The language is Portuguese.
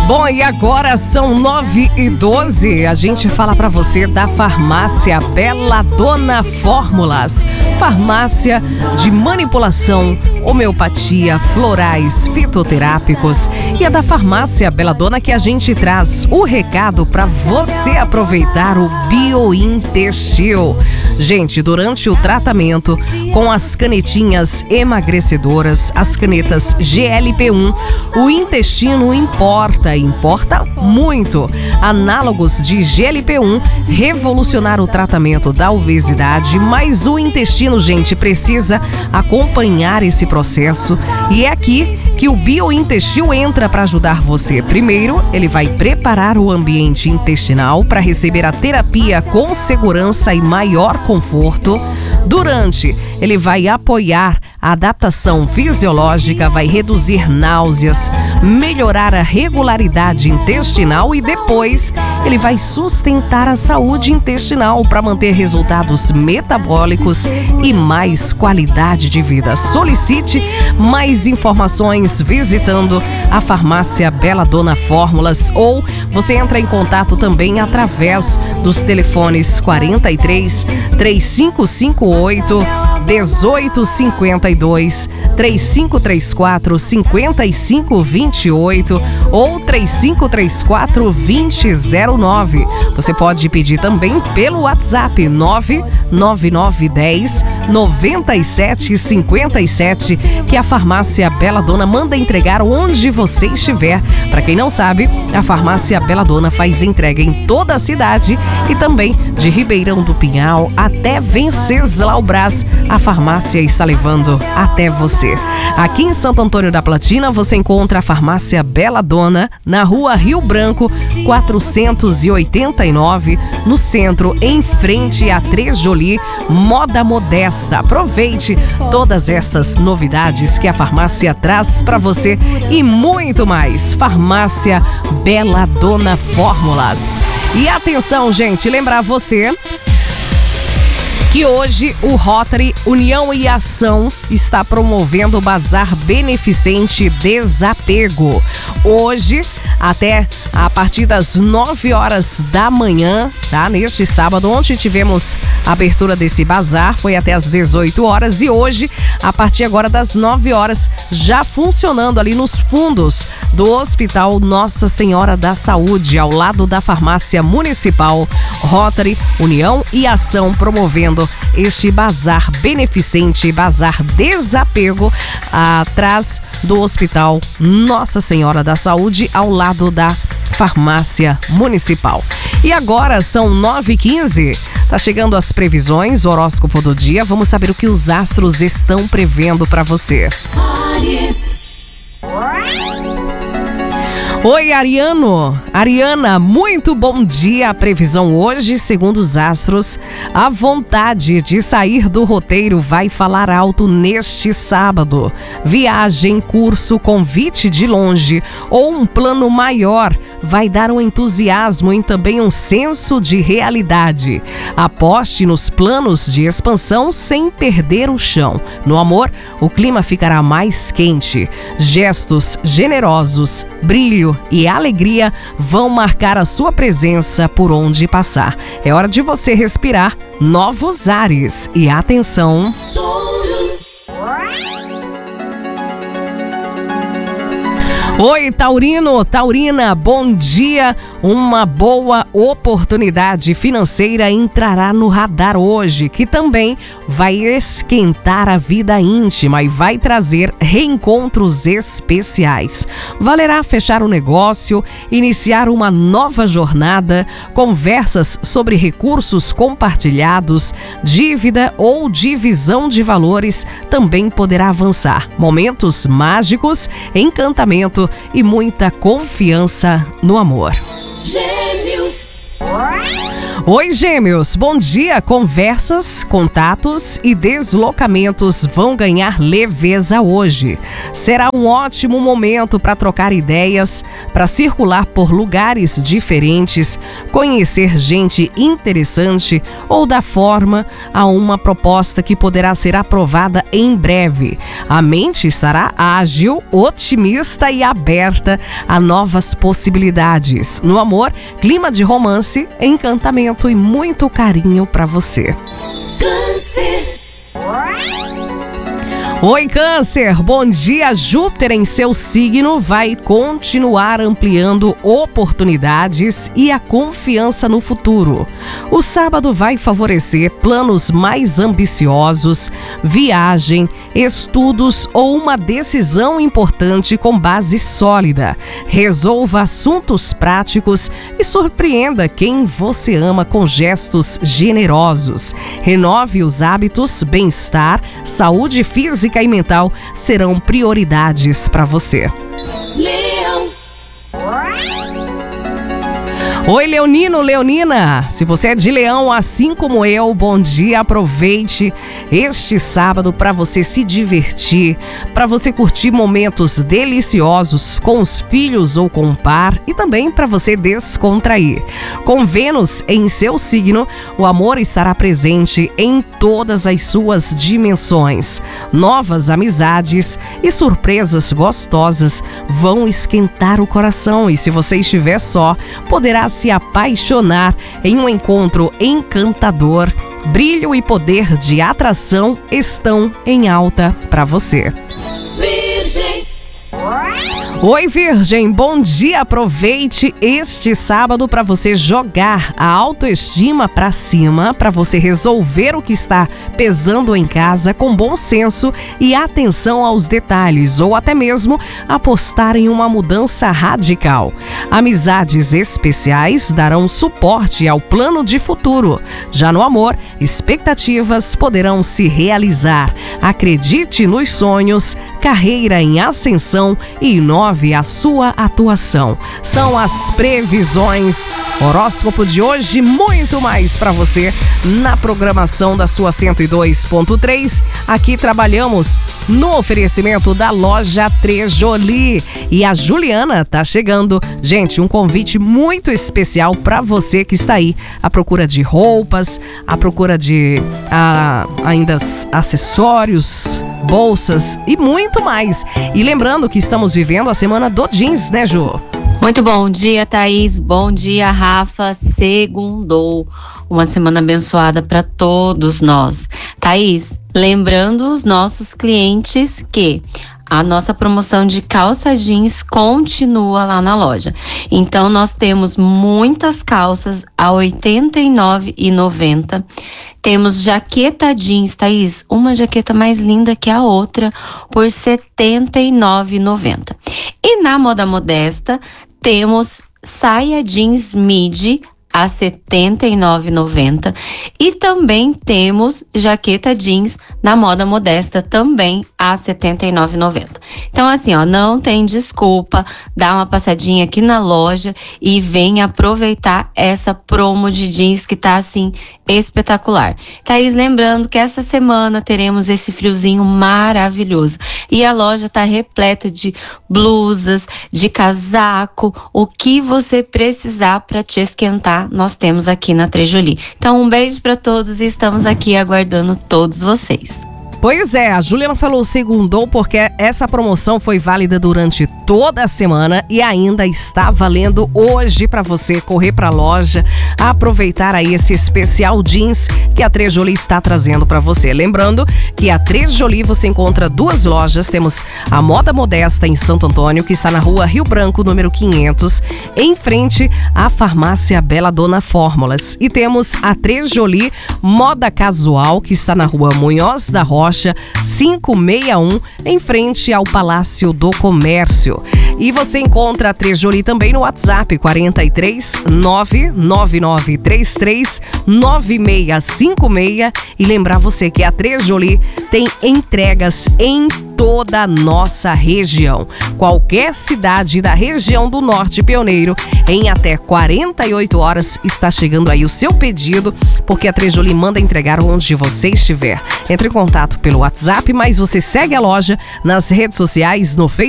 Bom, e agora são 9h12. A gente fala pra você da Farmácia Belladonna Fórmulas. Farmácia de manipulação, homeopatia, florais, fitoterápicos. E é da Farmácia Belladonna que a gente traz o recado para você aproveitar o Biointestil. Gente, durante o tratamento com as canetinhas emagrecedoras, as canetas GLP-1, o intestino importa muito. Análogos de GLP-1 revolucionaram o tratamento da obesidade, mas o intestino, gente, precisa acompanhar esse processo e é aqui que o Biointestil entra para ajudar você. Primeiro, ele vai preparar o ambiente intestinal para receber a terapia com segurança e maior conforto. Durante, ele vai apoiar a adaptação fisiológica, vai reduzir náuseas, melhorar a regularidade intestinal e depois ele vai sustentar a saúde intestinal para manter resultados metabólicos e mais qualidade de vida. Solicite mais informações visitando a Farmácia Belladonna Fórmulas ou você entra em contato também através dos telefones 43 3558 1852, 3534 5528 ou 3534 2009. Você pode pedir também pelo WhatsApp 99910 9757, que a Farmácia Belladonna manda entregar onde você estiver. Para quem não sabe, a Farmácia Belladonna faz entrega em toda a cidade e também de Ribeirão do Pinhal até Venceslau Brás. A farmácia está levando até você. Aqui em Santo Antônio da Platina, você encontra a Farmácia Belladonna na Rua Rio Branco, 489, no centro, em frente a Trejoli, Moda Modesta. Aproveite todas essas novidades que a farmácia traz para você e muito mais. Farmácia Belladonna Fórmulas. E atenção, gente, lembrar você que hoje o Rotary União e Ação está promovendo o Bazar Beneficente Desapego. Hoje, até a partir das 9 horas da manhã, tá? Neste sábado, ontem tivemos a abertura desse bazar, foi até as 18 horas e hoje, a partir agora das 9 horas, já funcionando ali nos fundos do Hospital Nossa Senhora da Saúde, ao lado da Farmácia Municipal. Rotary União e Ação promovendo este bazar beneficente, bazar desapego, atrás do Hospital Nossa Senhora da Saúde, ao lado da Farmácia Municipal. E agora são 9h15. Tá chegando as previsões, horóscopo do dia. Vamos saber o que os astros estão prevendo para você. Oi, Ariano. Ariana, muito bom dia. A previsão hoje, segundo os astros, a vontade de sair do roteiro vai falar alto neste sábado. Viagem, curso, convite de longe ou um plano maior vai dar um entusiasmo e também um senso de realidade. Aposte nos planos de expansão sem perder o chão. No amor, o clima ficará mais quente. Gestos generosos, brilho e alegria vão marcar a sua presença por onde passar. É hora de você respirar novos ares. E atenção! Oi, Taurino, Taurina, bom dia. Uma boa oportunidade financeira entrará no radar hoje, que também vai esquentar a vida íntima e vai trazer reencontros especiais. Valerá fechar um negócio, iniciar uma nova jornada, conversas sobre recursos compartilhados, dívida ou divisão de valores também poderá avançar. Momentos mágicos, encantamento e muita confiança no amor. Gêmeos. Oi, Gêmeos, bom dia. Conversas, contatos e deslocamentos vão ganhar leveza hoje. Será um ótimo momento para trocar ideias, para circular por lugares diferentes, conhecer gente interessante ou dar forma a uma proposta que poderá ser aprovada em breve. A mente estará ágil, otimista e aberta a novas possibilidades. No amor, clima de romance, encantamento e muito carinho para você. Oi, Câncer! Bom dia! Júpiter em seu signo vai continuar ampliando oportunidades e a confiança no futuro. O sábado vai favorecer planos mais ambiciosos, viagem, estudos ou uma decisão importante com base sólida. Resolva assuntos práticos e surpreenda quem você ama com gestos generosos. Renove os hábitos, bem-estar, saúde física e mental serão prioridades para você. Oi, Leonino, Leonina, se você é de Leão, assim como eu, bom dia, aproveite este sábado para você se divertir, para você curtir momentos deliciosos com os filhos ou com o par e também para você descontrair. Com Vênus em seu signo, o amor estará presente em todas as suas dimensões. Novas amizades e surpresas gostosas vão esquentar o coração e se você estiver só, poderá se apaixonar em um encontro encantador. Brilho e poder de atração estão em alta para você. Oi, Virgem, bom dia, aproveite este sábado para você jogar a autoestima para cima, para você resolver o que está pesando em casa com bom senso e atenção aos detalhes, ou até mesmo apostar em uma mudança radical. Amizades especiais darão suporte ao plano de futuro. Já no amor, expectativas poderão se realizar. Acredite nos sonhos, carreira em ascensão e inove a sua atuação. São as previsões, horóscopo de hoje, muito mais para você na programação da sua 102.3. Aqui trabalhamos no oferecimento da loja Trejoli e a Juliana tá chegando. Gente, um convite muito especial para você que está aí à procura de roupas, à procura de ainda acessórios, bolsas e muito mais. E lembrando que estamos vivendo a semana do jeans, né, Ju? Muito bom dia, Thaís. Bom dia, Rafa. Segundou. Uma semana abençoada para todos nós. Thaís, lembrando os nossos clientes que a nossa promoção de calça jeans continua lá na loja. Então, nós temos muitas calças a R$ 89,90. Temos jaqueta jeans, Thaís, uma jaqueta mais linda que a outra, por R$ 79,90. E na Moda Modesta, temos saia jeans midi a R$ 79,90 e também temos jaqueta jeans na Moda Modesta também a R$ 79,90. Então assim, ó, não tem desculpa, dá uma passadinha aqui na loja e vem aproveitar essa promo de jeans que tá assim espetacular. Thaís, lembrando que essa semana teremos esse friozinho maravilhoso e a loja tá repleta de blusas, de casaco, o que você precisar para te esquentar, nós temos aqui na Trejoli. Então um beijo para todos e estamos aqui aguardando todos vocês. Pois é, a Juliana falou segundou porque essa promoção foi válida durante toda a semana e ainda está valendo hoje para você correr para a loja, aproveitar aí esse especial jeans que a Trejoli está trazendo para você. Lembrando que a Trejoli você encontra duas lojas, temos a Moda Modesta em Santo Antônio, que está na rua Rio Branco, número 500, em frente à farmácia Bela Dona Fórmulas. E temos a Trejoli Moda Casual, que está na rua Munhoz da Rocha, 561, em frente ao Palácio do Comércio. E você encontra a Trejoli também no WhatsApp 43 99933 9656. E lembrar você que a Trejoli tem entregas em toda a nossa região. Qualquer cidade da região do Norte Pioneiro, em até 48 horas está chegando aí o seu pedido, porque a Trejoli manda entregar onde você estiver. Entre em contato pelo WhatsApp, mas você segue a loja nas redes sociais, no Facebook